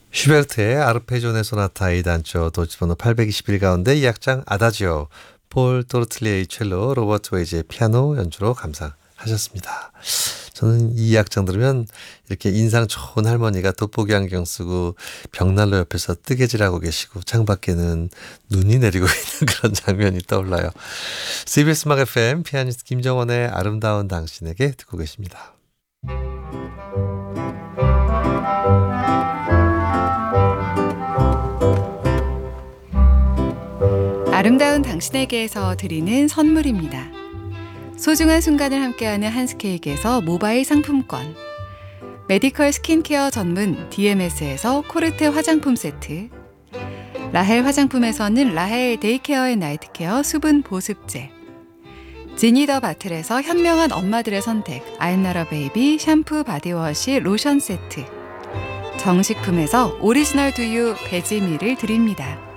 슈베르트의 아르페지오네 소나타 A단조 도지번호 821 가운데 이 악장 아다지오 폴 토르틀리에의 첼로 로버트 웨이지의 피아노 연주로 감상하셨습니다. 저는 이 악장 들으면 이렇게 인상 좋은 할머니가 돋보기 안경 쓰고 벽난로 옆에서 뜨개질하고 계시고 창밖에는 눈이 내리고 있는 그런 장면이 떠올라요. CBS 음악 FM 피아니스트 김정원의 아름다운 당신에게 듣고 계십니다. 아름다운 당신에게에서 드리는 선물입니다. 소중한 순간을 함께하는 한스케이크에서 모바일 상품권, 메디컬 스킨케어 전문 DMS에서 코르테 화장품 세트, 라헬 화장품에서는 라헬 데이케어 앤 나이트케어 수분 보습제, 지니더 바틀에서 현명한 엄마들의 선택 아임나라 베이비 샴푸 바디워시 로션 세트, 정식품에서 오리지널 두유 베지밀을 드립니다.